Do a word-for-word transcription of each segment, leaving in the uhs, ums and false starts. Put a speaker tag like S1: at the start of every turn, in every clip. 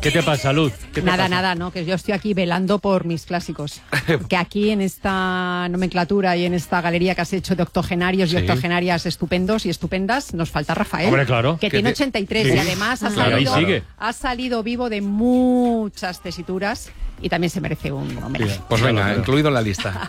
S1: ¿Qué te pasa, Luz? ¿Qué te
S2: Nada,
S1: pasa?
S2: nada, no, que yo estoy aquí velando por mis clásicos. Que aquí en esta nomenclatura y en esta galería que has hecho de octogenarios
S1: Sí.
S2: y octogenarias estupendos y estupendas, nos falta Rafael.
S1: Hombre, claro.
S2: Que
S1: Que
S2: tiene
S1: te-
S2: ochenta y tres
S1: sí.
S2: y además ha
S1: Claro, ahí
S2: salido,
S1: sigue.
S2: ha salido vivo de muchas tesituras y también se merece un homenaje.
S3: Pues venga, incluido en la lista.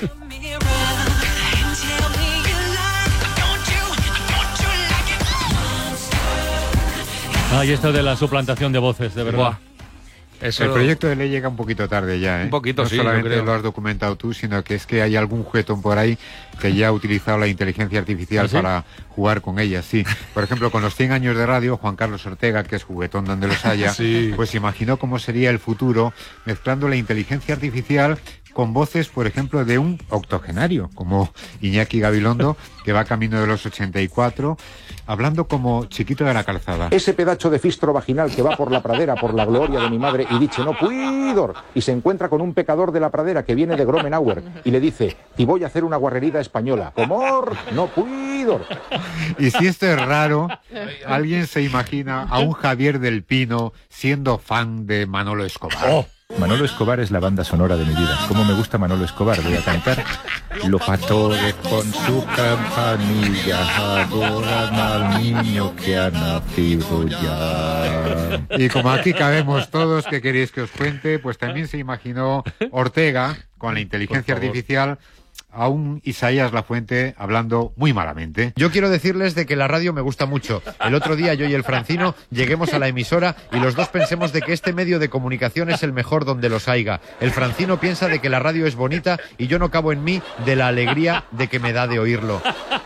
S1: Ah, y esto de la suplantación de voces, de verdad.
S3: Buah. Eso-
S4: El proyecto de ley llega un poquito tarde ya, ¿eh?
S3: Un poquito,
S4: no
S3: sí, yo
S4: solamente
S3: creo.
S4: lo has documentado tú, sino que es que hay algún juguetón por ahí que ya ha utilizado la inteligencia artificial
S1: ¿Ah, sí?
S4: para jugar con ella, sí. Por ejemplo, con los cien años de radio, Juan Carlos Ortega, que es juguetón donde los haya,
S3: Sí.
S4: pues imaginó cómo sería el futuro mezclando la inteligencia artificial con voces, por ejemplo, de un octogenario, como Iñaki Gabilondo, que va camino de los ochenta y cuatro, hablando como Chiquito de la Calzada.
S5: Ese pedacho de fistro vaginal que va por la pradera por la gloria de mi madre y dice no puidor y se encuentra con un pecador de la pradera que viene de Gromenauer y le dice te voy a hacer una guarrerida española comor no puidor.
S4: Y si esto es raro, alguien se imagina a un Javier del Pino siendo fan de Manolo Escobar.
S1: Oh.
S6: Manolo Escobar es la banda sonora de mi vida. ¿Cómo me gusta Manolo Escobar? Voy a cantar. Los pastores con su campanilla adoran al niño que ha nacido ya.
S4: Y como aquí cabemos todos, ¿qué queréis que os cuente? Pues también se imaginó Ortega, con la inteligencia
S1: Por favor.
S4: artificial, a un Isaías Lafuente hablando muy malamente. Yo quiero decirles de que la radio me gusta mucho. El otro día yo y el Francino lleguemos a la emisora y los dos pensemos de que este medio de comunicación es el mejor donde los haiga. El Francino piensa de que la radio es bonita y yo no cabo en mí de la alegría de que me da de oírlo.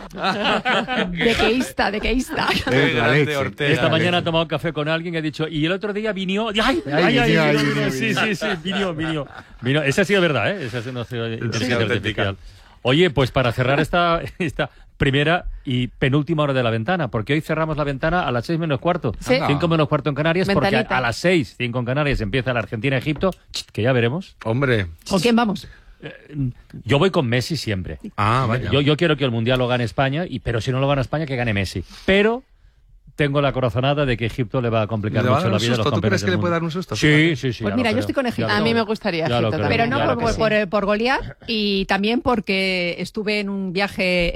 S2: De queísta, de queísta.
S4: Es la
S3: grande
S4: leche.
S3: Ortega.
S1: Esta mañana he tomado café con alguien y ha dicho, y el otro día vino... ¡Ay, ay,
S4: Ay,
S1: ay!
S4: vino, ay,
S1: vino,
S4: vino,
S1: vino, sí,
S4: vino.
S1: sí, sí, vino, vino. vino. Esa ha sido verdad, ¿eh? Esa ha sido inteligencia
S3: auténtica.
S1: artificial. Oye, pues para cerrar esta, esta primera y penúltima hora de la ventana, porque hoy cerramos la ventana a las seis menos cuarto,
S2: Sí.
S1: cinco menos cuarto en Canarias, porque a,
S2: Ventanita.
S1: a las seis, cinco en Canarias, empieza la Argentina-Egipto, que ya veremos.
S3: Hombre.
S2: ¿Con quién vamos?
S1: Yo voy con Messi siempre.
S3: Ah, vaya.
S1: Yo, yo quiero que el Mundial lo gane España, y pero si no lo gana España, que gane Messi. Pero tengo la corazonada de que Egipto le va a complicar
S3: ¿Le va a
S1: mucho
S3: dar
S1: la
S3: un
S1: vida a los
S3: susto? ¿Tú
S1: campeones
S3: crees que
S1: del
S3: le puede
S1: mundo.
S3: dar un susto?
S1: Sí, sí, sí.
S2: Pues
S1: ya
S2: mira,
S1: lo
S2: yo
S1: creo.
S2: estoy con Egipto.
S1: Ya
S7: A
S1: lo
S7: mí me
S1: creo.
S7: gustaría
S1: Ya lo
S7: Egipto
S1: creo,
S7: también.
S2: Pero no
S1: claro
S2: por,
S1: que sí.
S2: por, por Goliat y también porque estuve en un viaje